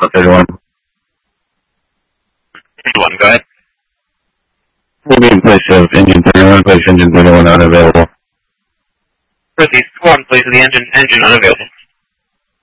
Alpha 31. 31, go ahead. We'll be in place of engine 31, place engine 31 unavailable. Proceed. 1, place of the engine unavailable.